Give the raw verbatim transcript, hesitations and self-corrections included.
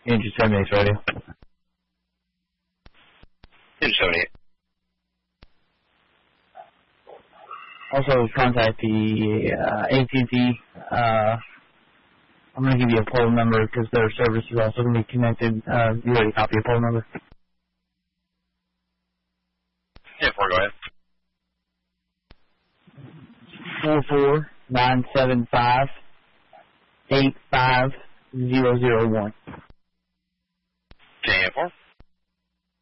Angel seventy-eight radio. Angel seventy-eight. Also contact the uh, A T and T. Uh, I'm going to give you a poll number because their service is also going to be connected. Uh, you already copy a poll number? Yeah, four, go ahead. Four four nine seven five eight five zero zero one. J F four.